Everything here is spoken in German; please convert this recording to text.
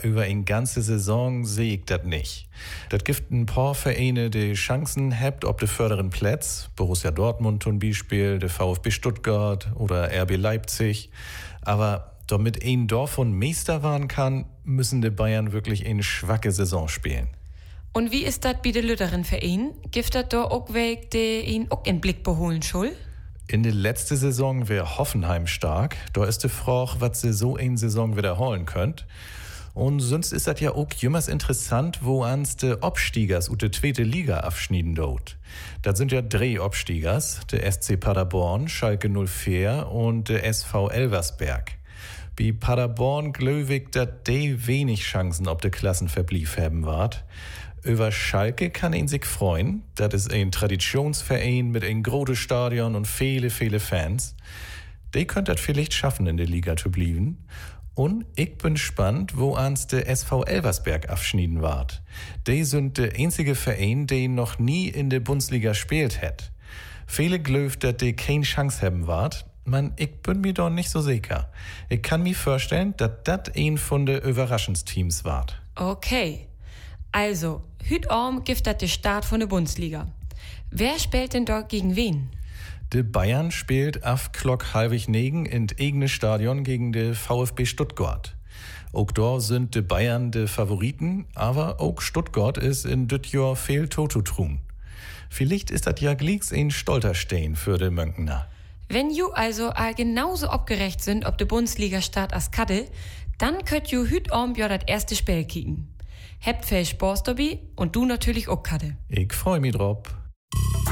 über eine ganze Saison sehe ich das nicht. Das gibt ein paar Vereine, die Chancen habt ob de vorderen Plätz. Borussia Dortmund zum Beispiel, der VfB Stuttgart oder RB Leipzig. Aber damit ein Dorf und Meister werden kann, müssen die Bayern wirklich eine schwache Saison spielen. Und wie ist das bei den lüteren Vereinen? Gibt das da auch weg, die ihn auch in Blick beholen soll? In der letzten Saison wäre Hoffenheim stark. Da ist die Frage, was sie so eine Saison wiederholen könnt. Und sonst ist das ja auch jümmers interessant, wo ans de Abstiegers und de zweite Liga abschneiden dort. Das sind ja drei Abstiegers, der SC Paderborn, Schalke 04 und der SV Elversberg. Bei Paderborn glaube ich, dass die wenig Chancen ob de Klassenverblieb haben ward. Über Schalke kann ihn sich freuen. Das ist ein Traditionsverein mit einem großen Stadion und viele Fans. Die könnt das vielleicht schaffen, in der Liga zu bleiben. Und ich bin gespannt, wo ans der SV Elversberg abschneiden ward. Die sind der einzige Verein, der noch nie in der Bundesliga spielt hat. Viele glauben, dass die keine Chance haben ward. Man, ich bin mir doch nicht so sicher. Ich kann mir vorstellen, dass das ein von der Überraschungsteams ward. Okay. Also, heute Abend gibt das der Start von der Bundesliga. Wer spielt denn dort gegen wen? De Bayern spielt auf Klock halbig negen in eigenes Stadion gegen de VfB Stuttgart. Auch da sind de Bayern de Favoriten, aber auch Stuttgart ist in dit Jahr viel Totutrum. Vielleicht ist das ja gleich ein Stolperstein für de Mönkener. Wenn ju also genauso abgerecht sind, ob de Bundesliga Start as Kadde, dann könnt ju heute Abend ja das erste Spiel kicken. Habt viel Spaß dabei und du natürlich auch, Kadde. Ich freu mich drauf.